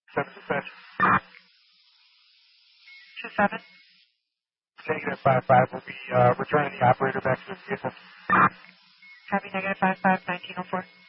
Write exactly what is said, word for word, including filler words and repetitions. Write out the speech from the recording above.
Seven dispatch. Two seven. Negative five five will be uh, returning the operator back to the vehicle. Copy negative five five, nineteen oh four.